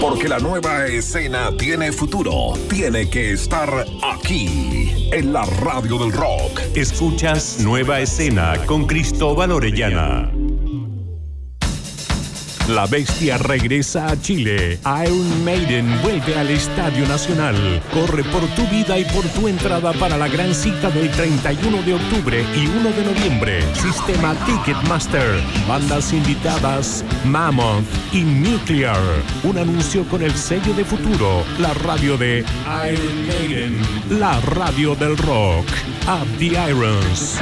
Porque la nueva escena tiene futuro. Tiene que estar aquí, en la radio del rock. Escuchas Nueva Escena con Cristóbal Orellana. La Bestia regresa a Chile. Iron Maiden vuelve al Estadio Nacional. Corre por tu vida y por tu entrada para la gran cita del 31 de octubre y 1 de noviembre. Sistema Ticketmaster. Bandas invitadas Mammoth y Nuclear. Un anuncio con el sello de futuro. La radio de Iron Maiden. La radio del rock. Up the Irons.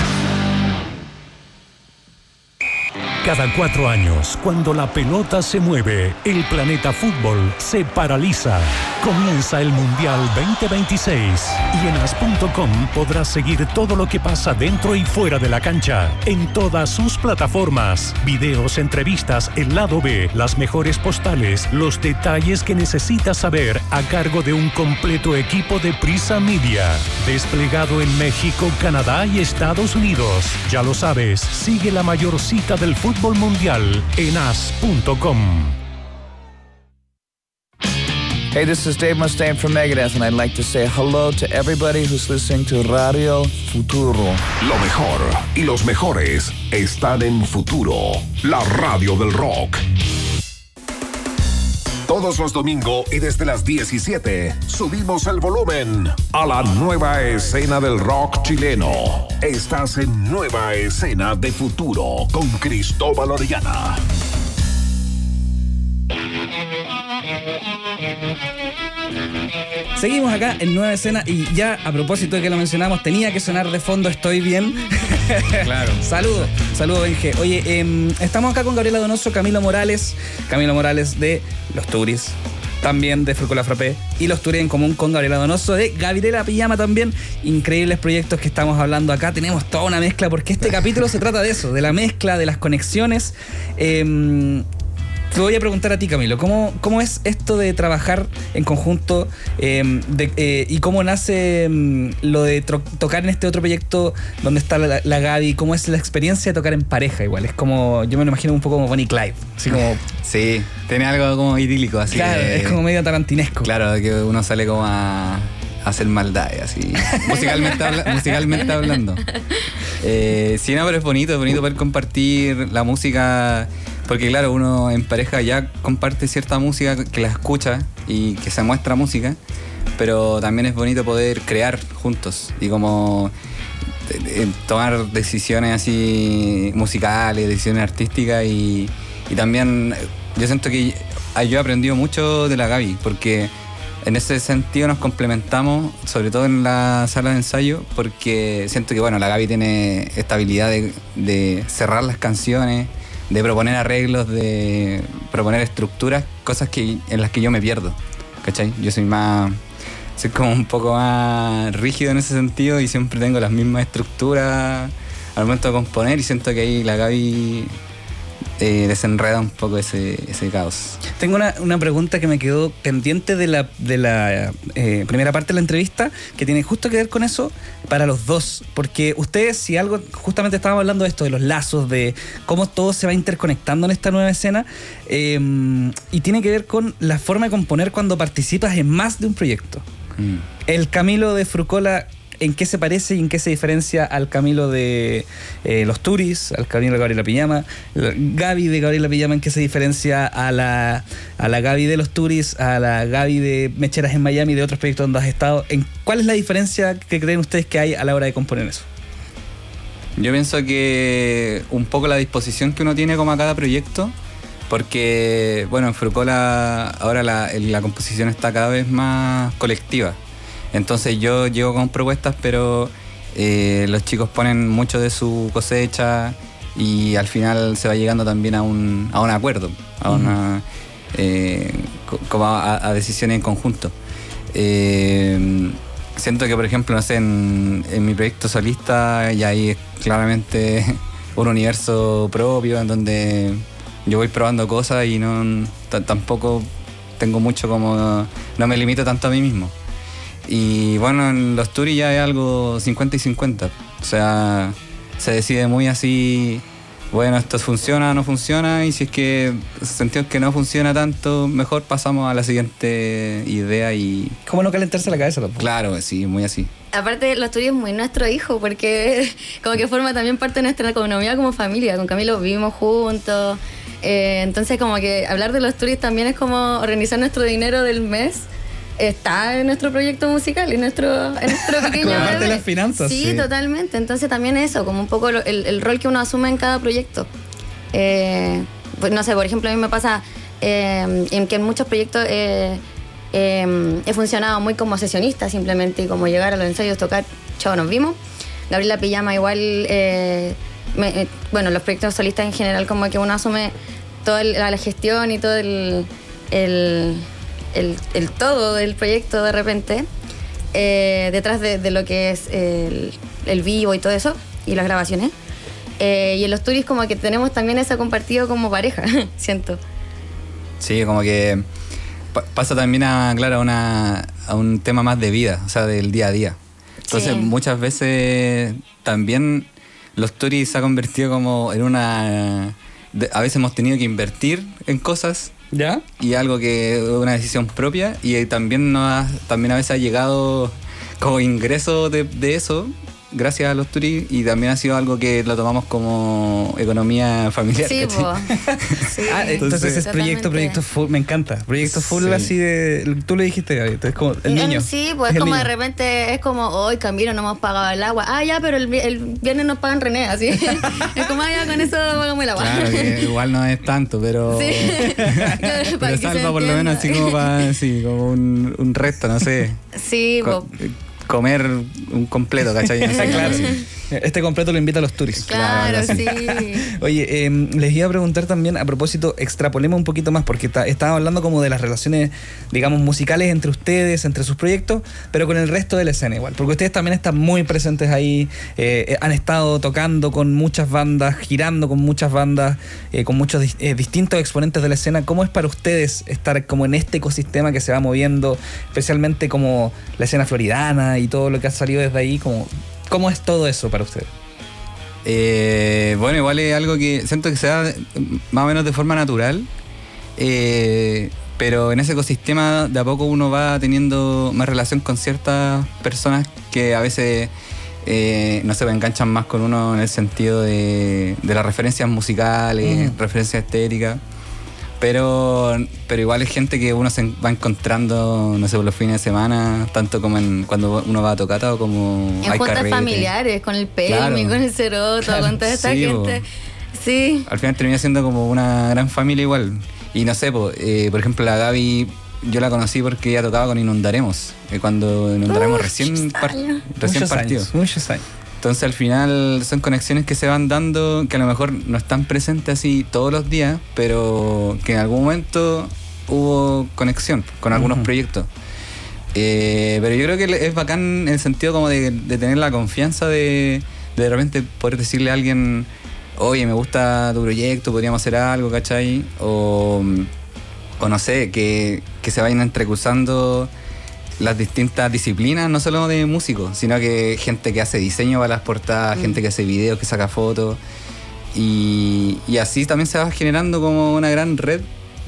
Cada 4 años, cuando la pelota se mueve, el planeta fútbol se paraliza. Comienza el Mundial 2026 y en as.com podrás seguir todo lo que pasa dentro y fuera de la cancha, en todas sus plataformas. Videos, entrevistas, el lado B, las mejores postales, los detalles que necesitas saber a cargo de un completo equipo de Prisa Media. Desplegado en México, Canadá y Estados Unidos. Ya lo sabes, sigue la mayor cita del fútbol mundial en as.com. Hey, this is Dave Mustaine from Megadeth, and I'd like to say hello to everybody who's listening to Radio Futuro. Lo mejor y los mejores están en Futuro, la radio del rock. Todos los domingos y desde las 17 subimos el volumen a la nueva escena del rock chileno. Estás en Nueva Escena de Futuro con Cristóbal Orellana. Seguimos acá en Nueva Escena y ya a propósito de que lo mencionamos, tenía que sonar de fondo Estoy Bien. Claro. Saludo Benje. Oye, estamos acá con Gabriela Donoso, Camilo Morales de Los Turis, también de Frúcula Frappé, y Los Turis en común con Gabriela Donoso de Gabriela Pijama también. Increíbles proyectos que estamos hablando acá. Tenemos toda una mezcla porque este capítulo se trata de eso, de la mezcla, de las conexiones. Te voy a preguntar a ti, Camilo, ¿cómo es esto de trabajar en conjunto y cómo nace lo de tocar en este otro proyecto donde está la Gaby? ¿Cómo es la experiencia de tocar en pareja igual? Es como, yo me lo imagino un poco como Bonnie y Clyde, así como... Sí, tiene algo como idílico, así. Claro, es como medio tarantinesco. Claro, que uno sale como a hacer maldades, así, musicalmente hablando. Sí, no, pero es bonito poder compartir la música... Porque claro, uno en pareja ya comparte cierta música que la escucha y que se muestra música, pero también es bonito poder crear juntos y como tomar decisiones así musicales, decisiones artísticas y también yo siento que yo he aprendido mucho de la Gaby porque en ese sentido nos complementamos, sobre todo en la sala de ensayo, porque siento que bueno, la Gaby tiene esta habilidad de cerrar las canciones, de proponer arreglos, de proponer estructuras, cosas en las que yo me pierdo, ¿cachai? Yo soy como un poco más rígido en ese sentido y siempre tengo las mismas estructuras al momento de componer y siento que ahí la Gaby desenreda un poco ese caos. Tengo una pregunta que me quedó pendiente de la primera parte de la entrevista, que tiene justo que ver con eso para los dos, porque ustedes, si algo, justamente estábamos hablando de esto, de los lazos, de cómo todo se va interconectando en esta nueva escena, y tiene que ver con la forma de componer cuando participas en más de un proyecto. El Camilo de Frucola, ¿en qué se parece y en qué se diferencia al Camilo de Los Turis, al Camilo de Gabriela Pijama? Gaby de Gabriela Pijama, ¿en qué se diferencia a la Gaby de Los Turis, a la Gaby de Mecheras en Miami, de otros proyectos donde has estado? ¿Cuál es la diferencia que creen ustedes que hay a la hora de componer eso? Yo pienso que un poco la disposición que uno tiene como a cada proyecto, porque bueno, en Frucola ahora la composición está cada vez más colectiva. Entonces yo llego con propuestas, pero los chicos ponen mucho de su cosecha y al final se va llegando también a un acuerdo, a decisiones en conjunto. Siento que, por ejemplo, no sé, en mi proyecto solista ya hay claramente un universo propio en donde yo voy probando cosas y tampoco tengo mucho como... No me limito tanto a mí mismo. Y bueno, en Los Turis ya es algo 50 y 50. O sea, se decide muy así bueno, esto funciona o no funciona, y si es que sentimos que no funciona tanto, mejor pasamos a la siguiente idea y... ¿Cómo no calentarse la cabeza tampoco? Claro, sí, muy así. Aparte, los Turis es muy nuestro hijo, porque como que forma también parte de nuestra economía como familia. Con Camilo vivimos juntos. Entonces, como que hablar de los Turis también es como organizar nuestro dinero del mes. Está en nuestro proyecto musical, en nuestro pequeño Como parte bebé. de las finanzas. Sí, totalmente. Entonces también eso, como un poco el rol que uno asume en cada proyecto. Pues no sé, por ejemplo, a mí me pasa en que en muchos proyectos he funcionado muy como sesionista simplemente, y como llegar a los ensayos, tocar, chao, nos vimos. Gabriela Pijama igual, bueno, los proyectos solistas en general, como que uno asume toda la gestión y todo el todo del proyecto de repente, detrás de lo que es el vivo y todo eso, y las grabaciones. Y en los Turis como que tenemos también eso compartido como pareja, siento. Sí, como que pasa también a un tema más de vida, o sea, del día a día. Entonces, Sí. muchas veces también los Turis se ha convertido como en a veces hemos tenido que invertir en cosas, ¿Ya? y algo que es una decisión propia, y también también a veces ha llegado como ingreso de eso gracias a los Turis, y también ha sido algo que lo tomamos como economía familiar. Sí, ¿cachai? po. Sí, Entonces es totalmente. proyecto full, me encanta. Proyecto full Sí. así de... Tú le dijiste, Gaby, es como el niño. Sí, pues Es es el como niño. de repente, es como, hoy Camilo, no hemos pagado el agua. Ah, ya, pero el viernes nos pagan René, así. Es como, ya, con eso pagamos el agua. Claro, que igual no es tanto, pero... Sí. Pero Para que se salva por lo menos así entienda. como para como un resto, no sé. Sí, po. Comer un completo, ¿cachai? No sé, Claro. sí. Este completo lo invita a los Turis. Claro, Claro, sí. Oye, les iba a preguntar también, a propósito, extrapolemos un poquito más, porque estaba hablando como de las relaciones, digamos, musicales entre ustedes, entre sus proyectos, pero con el resto de la escena igual, porque ustedes también están muy presentes ahí, han estado tocando con muchas bandas, girando con muchas bandas, con muchos distintos exponentes de la escena. ¿Cómo es para ustedes estar como en este ecosistema que se va moviendo, especialmente como la escena floridana y todo lo que ha salido desde ahí? ¿Cómo es todo eso para ustedes? Bueno, igual es algo que siento que se da más o menos de forma natural, pero en ese ecosistema de a poco uno va teniendo más relación con ciertas personas que a veces no se enganchan más con uno en el sentido de las referencias musicales, referencias estéticas. Pero igual es gente que uno se va encontrando, no sé, por los fines de semana, tanto como cuando uno va a tocata o como En hay juntas carrete. familiares, con el Pelmi, Claro. con el Ceroto, Claro. con toda esta Sí, gente. Sí. Al final termina siendo como una gran familia igual. Y no sé, por ejemplo, la Gaby, yo la conocí porque ella tocaba con Inundaremos, cuando Inundaremos recién partió. Muchos años. Entonces al final son conexiones que se van dando, que a lo mejor no están presentes así todos los días, pero que en algún momento hubo conexión con algunos proyectos. Pero yo creo que es bacán en el sentido como de tener la confianza de repente poder decirle a alguien, oye, me gusta tu proyecto, podríamos hacer algo, ¿cachai? O no sé, que se vayan entrecruzando las distintas disciplinas, no solo de músicos, sino que gente que hace diseño para las portadas, gente que hace videos, que saca fotos, y así también se va generando como una gran red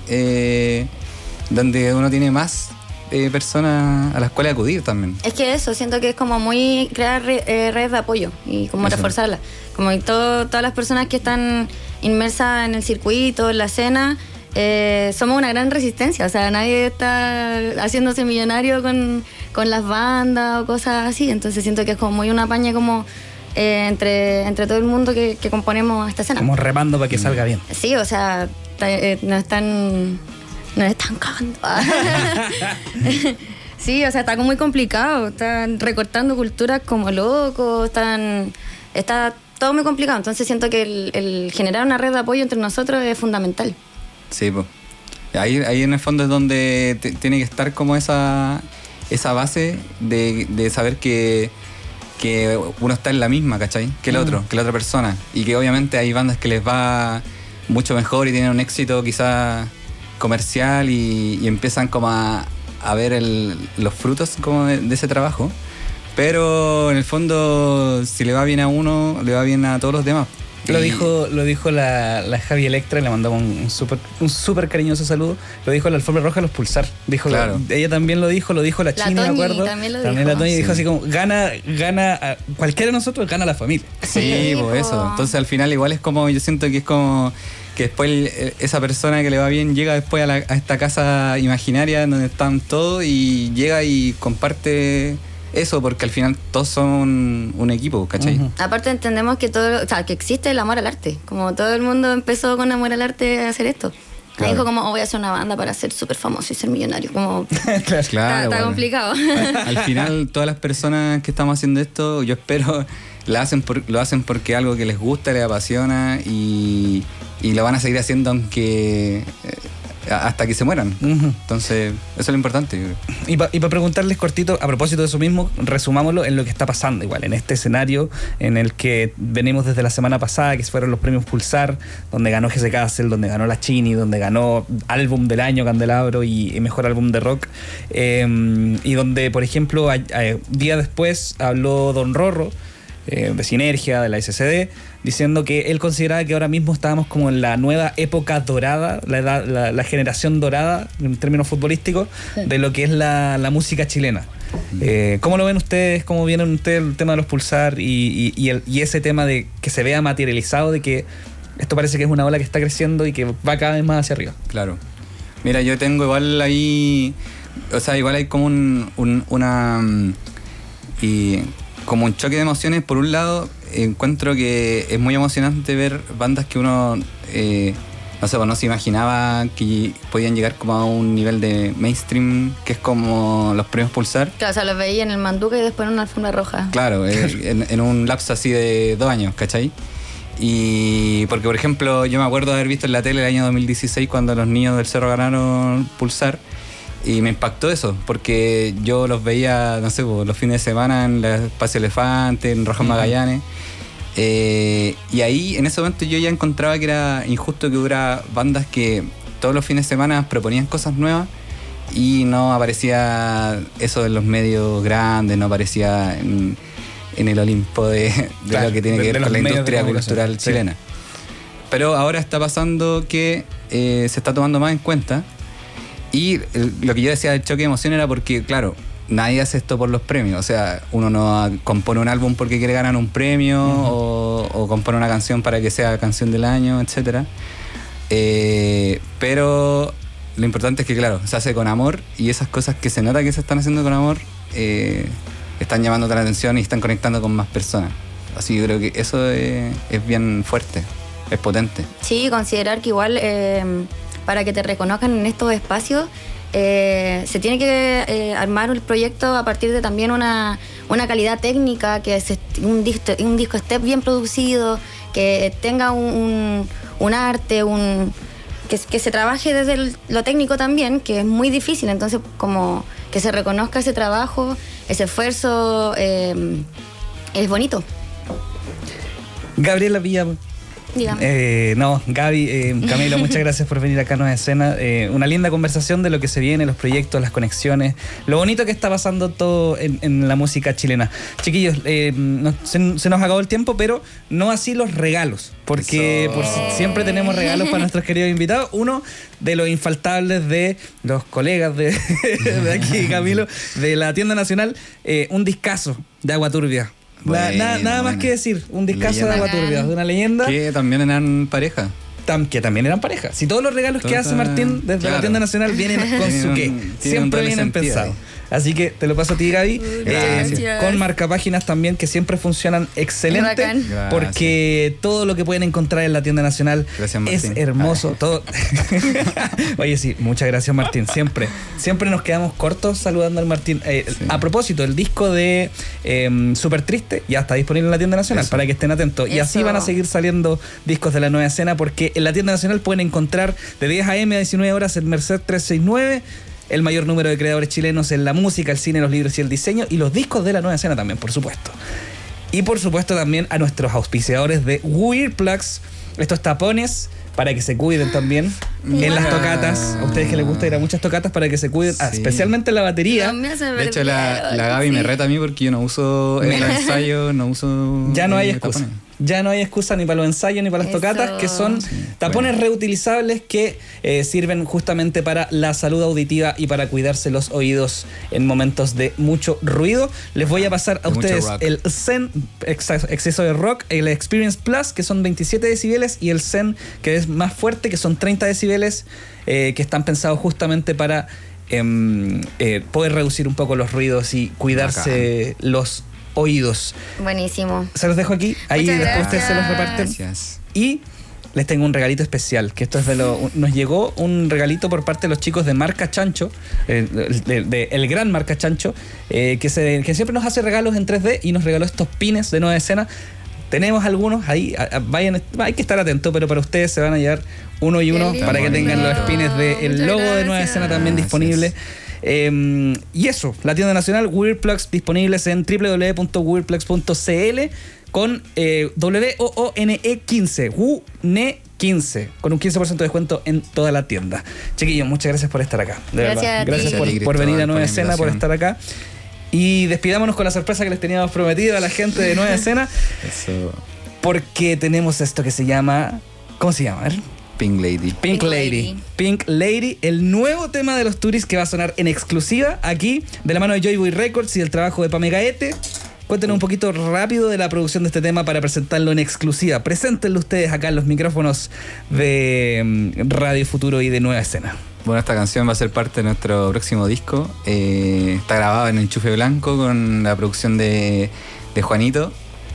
donde uno tiene más personas a las cuales acudir también. Es que eso, siento que es como muy crear redes de apoyo y como Eso. reforzarlas. Como y todas las personas que están inmersas en el circuito, en la escena, somos una gran resistencia. O sea, nadie está haciéndose millonario con las bandas o cosas así. Entonces siento que es como muy una paña como entre todo el mundo que componemos esta escena. Como remando para que salga bien. Sí, o sea, nos están cagando. Sí, o sea, está como muy complicado. Están recortando culturas como locos. Está todo muy complicado. Entonces siento que el generar una red de apoyo entre nosotros es fundamental. Sí, pues. Ahí en el fondo es donde tiene que estar como esa base de saber que uno está en la misma, ¿cachai? Que el otro, que la otra persona. Y que obviamente hay bandas que les va mucho mejor y tienen un éxito quizás comercial y empiezan como a ver los frutos como de ese trabajo. Pero en el fondo, si le va bien a uno, le va bien a todos los demás. Lo dijo la Javi Electra, le mandamos un súper cariñoso saludo. Lo dijo la Alfombra Roja, los Pulsar. Dijo, claro. Ella también lo dijo la Chini, me acuerdo. También la Toñi dijo así como, gana cualquiera de nosotros, gana la familia. Sí, pues eso. Entonces al final igual es como, yo siento que es como que después esa persona que le va bien llega después a esta casa imaginaria donde están todos y llega y comparte eso, porque al final todos son un equipo, ¿cachai? Aparte entendemos que que existe el amor al arte. Como todo el mundo empezó con amor al arte a hacer esto. Claro. Dijo como, voy a hacer una banda para ser súper famoso y ser millonario. Como, Claro, está bueno. complicado. Al final todas las personas que estamos haciendo esto, yo espero lo hacen porque algo que les gusta, les apasiona y lo van a seguir haciendo aunque hasta que se mueran. Entonces, eso es lo importante, yo creo. Y para preguntarles cortito, a propósito de eso mismo, resumámoslo en lo que está pasando igual, en este escenario en el que venimos desde la semana pasada, que fueron los premios Pulsar, donde ganó Jesse Castle, donde ganó la Chini, donde ganó Álbum del Año Candelabro y Mejor Álbum de Rock, y donde, por ejemplo, día después habló Don Rorro, de Sinergia, de la SCD, diciendo que él consideraba que ahora mismo estábamos como en la nueva época dorada, la generación dorada, en términos futbolísticos, de lo que es la música chilena. ¿Cómo lo ven ustedes? ¿Cómo vienen ustedes el tema de los Pulsar y ese tema de que se vea materializado, de que esto parece que es una ola que está creciendo y que va cada vez más hacia arriba? Claro. Mira, yo tengo igual ahí, o sea, igual hay como como un choque de emociones. Por un lado, encuentro que es muy emocionante ver bandas que uno no se imaginaba que podían llegar como a un nivel de mainstream, que es como los premios Pulsar. Claro, o sea, los veía en el Manduca y después en una Alfombra Roja. Claro, en un lapso así de 2 años, ¿cachai? Y porque, por ejemplo, yo me acuerdo de haber visto en la tele el año 2016 cuando los niños del Cerro ganaron Pulsar. Y me impactó eso, porque yo los veía, no sé, los fines de semana en el Espacio Elefante, en Rojas Magallanes. Y ahí, en ese momento, yo ya encontraba que era injusto que hubiera bandas que todos los fines de semana proponían cosas nuevas y no aparecía eso en los medios grandes, no aparecía en el Olimpo de lo que tiene que ver con la industria cultural chilena. Pero ahora está pasando que se está tomando más en cuenta. Y lo que yo decía del choque de emoción era porque, claro, nadie hace esto por los premios. O sea, uno no compone un álbum porque quiere ganar un premio o compone una canción para que sea canción del año, etc. Pero lo importante es que, claro, se hace con amor y esas cosas que se nota que se están haciendo con amor están llamando la atención y están conectando con más personas. Así que yo creo que eso es bien fuerte, es potente. Sí, considerar que igual... para que te reconozcan en estos espacios, se tiene que armar el proyecto a partir de también una calidad técnica, que es un disco esté bien producido, que tenga un arte, que se trabaje desde lo técnico también, que es muy difícil. Entonces, como que se reconozca ese trabajo, ese esfuerzo, es bonito. Gabriela Villa. Gaby, Camilo, muchas gracias por venir acá a Nueva Escena. Una linda conversación de lo que se viene, los proyectos, las conexiones, lo bonito que está pasando todo en la música chilena. Chiquillos, se nos acabó el tiempo, pero no así los regalos, porque siempre tenemos regalos para nuestros queridos invitados. Uno de los infaltables de los colegas de aquí, Camilo, de la Tienda Nacional, un discazo de Agua Turbia. Nada más que decir, un discazo de Agua Turbia, de una leyenda. Que también eran pareja. Que también eran pareja. Si todos los regalos que hace Martín desde la Tienda Nacional vienen con su qué, siempre vienen pensados. Así que te lo paso a ti, Gaby. Con marcapáginas también, que siempre funcionan excelente. Porque todo lo que pueden encontrar en la Tienda Nacional es hermoso. Todo. Oye, sí, muchas gracias, Martín. Siempre nos quedamos cortos saludando al Martín. A propósito, el disco de Súper Triste ya está disponible en la Tienda Nacional, para que estén atentos. Y así van a seguir saliendo discos de la Nueva Escena, porque en la Tienda Nacional pueden encontrar de 10 a.m. a 19 horas en Merced 369 el mayor número de creadores chilenos en la música, el cine, los libros y el diseño, y los discos de la Nueva Escena también, por supuesto. Y por supuesto también a nuestros auspiciadores de Earplugs, estos tapones para que se cuiden también en las tocatas. A ustedes que les gusta ir a muchas tocatas, para que se cuiden, especialmente en la batería. De hecho, la Gaby me reta a mí porque yo no uso el ensayo, no uso. Ya no hay excusa. ya no hay excusa ni para los ensayos ni para las Eso. tocatas, que son tapones reutilizables que sirven justamente para la salud auditiva y para cuidarse los oídos en momentos de mucho ruido. Les voy a pasar a De mucho ustedes rock. el Zen exceso de rock, el Experience Plus, que son 27 decibeles, y el Zen, que es más fuerte, que son 30 decibeles, que están pensados justamente para poder reducir un poco los ruidos y cuidarse los oídos. Buenísimo. Se los dejo aquí, ahí Muchas después ustedes se los gracias. reparten. Gracias. Y les tengo un regalito especial, que esto es nos llegó un regalito por parte de los chicos de Marca Chancho, el gran Marca Chancho, que siempre nos hace regalos en 3D y nos regaló estos pines de Nueva Escena. Tenemos algunos ahí, vayan, hay que estar atentos, pero para ustedes se van a llevar uno y Qué uno lindo. para que tengan los pines del Muchas logo de Nueva gracias. Escena también Gracias. disponible. Y eso, la tienda nacional Weirdplugs, disponibles en www.weirdplugs.cl con WOONE15, WOONE15, con un 15% de descuento en toda la tienda. Chiquillos, muchas gracias por estar acá. De Gracias verdad. a ti. Gracias Gracias a ti, por venir a Cristóbal, Nueva por la Escena, por estar invitación. acá. Y despidámonos con la sorpresa que les teníamos prometido a la gente de Nueva Escena, Eso. porque tenemos esto que se llama... ¿Cómo se llama? A ver. Pink Lady. Pink Pink Lady. Lady. Pink Lady, el nuevo tema de los Turis que va a sonar en exclusiva aquí, de la mano de Joy Boy Records y el trabajo de Pame Gaete. Cuéntenos un poquito rápido de la producción de este tema para presentarlo en exclusiva. Preséntenlo ustedes acá en los micrófonos de Radio Futuro y de Nueva Escena. Bueno, esta canción va a ser parte de nuestro próximo disco. Está grabada en Enchufe Blanco con la producción de Juanito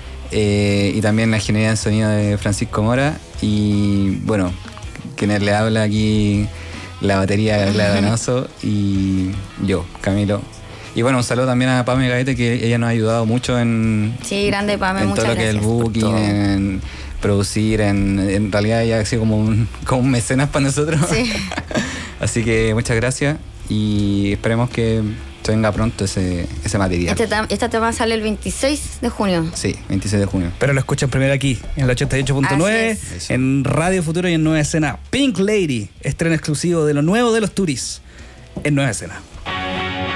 y también la ingeniería de sonido de Francisco Mora. Y bueno, quien le habla aquí, la batería de Clara Donoso y yo, Camilo. Y bueno, un saludo también a Pame Gaete, que ella nos ha ayudado mucho en, Sí, grande Pame, en muchas todo lo que es el gracias por booking, todo. en producir, en realidad ella ha sido como un mecenas para nosotros. Sí. Así que muchas gracias y esperemos que se venga pronto ese material. Este tema sale el 26 de junio. Sí, 26 de junio. Pero lo escuchan primero aquí, en el 88.9, Así es. en Radio Futuro y en Nueva Escena. Pink Lady, estreno exclusivo de lo nuevo de los Turis en Nueva Escena.